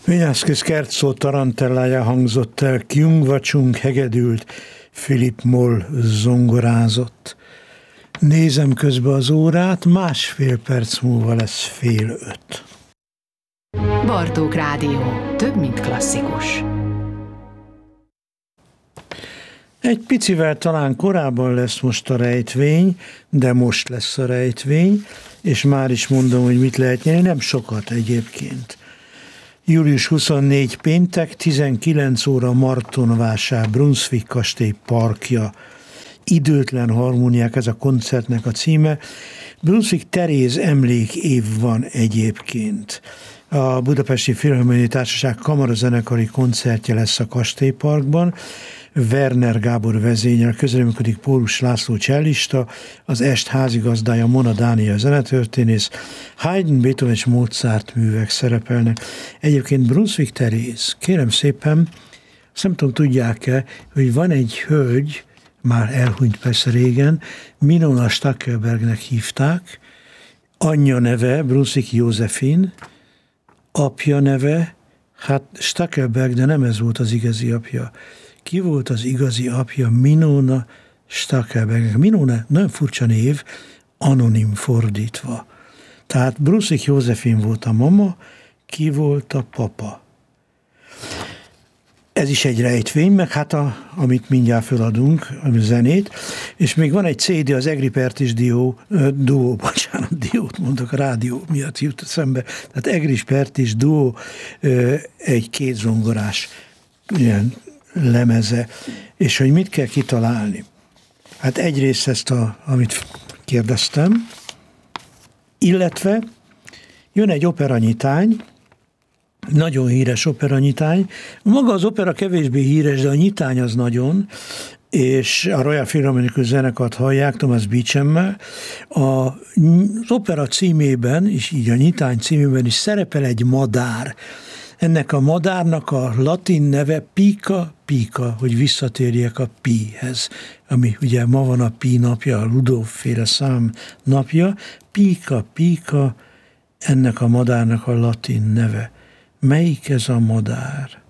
Vinyánszky Scherzo tarantellája hangzott el, Kyung-Vachung hegedült, Philip Moll zongorázott. Nézem közben az órát, 1,5 perc múlva lesz 4:30. Bartók Rádió. Több, mint klasszikus. Egy picivel talán korábban lesz most a rejtvény, de most lesz a rejtvény, és már is mondom, hogy mit lehet nyerni, nem sokat egyébként. Július 24 péntek, 19 óra Martonvásár, Brunswick kastély parkja. Időtlen harmóniák, ez a koncertnek a címe. Brunswick Teréz emlékév van egyébként. A Budapesti Filharmoniai Társaság kamarazenekari koncertje lesz a kastélyparkban. Werner Gábor vezényel, közreműködik Pólus László csellista, az est házigazdája Mona Dániel zenetörténész, Haydn, Beethoven és Mozart művek szerepelnek. Egyébként Brunswick Teréz, kérem szépen, azt nem tudom, tudják-e, hogy van egy hölgy, már elhunyt persze régen, Minona Stackelbergnek hívták, anyja neve Brunswick Józsefin, apja neve, hát Stackelberg, de nem ez volt az igazi apja. Ki volt az igazi apja? Minona Stackelberg. Minona, nagyon furcsa név, anonim fordítva. Tehát Brunswick Józsefin volt a mama, ki volt a papa? Ez is egy rejtvény, meg hát amit mindjárt feladunk, a zenét, és még van egy CD, az Egri Pertis diót mondok, a rádió miatt jut eszembe, tehát Egri Pertis duó, egy kétzongorás ilyen lemeze, és hogy mit kell kitalálni. Hát egyrészt ezt, amit kérdeztem, illetve jön egy operanyitány, nagyon híres operanyitány. Maga az opera kevésbé híres, de a nyitány az nagyon, és a Royal Philharmonic zenekart hallják Thomas Beecham-mel. Az opera címében, és így a nyitány címében is szerepel egy madár. Ennek a madárnak a latin neve Pica Pica, hogy visszatérjek a Pi-hez, ami ugye ma van a Pi napja, a Rudolf-féle szám napja. Pica Pica, ennek a madárnak a latin neve. Melyik ez a madár?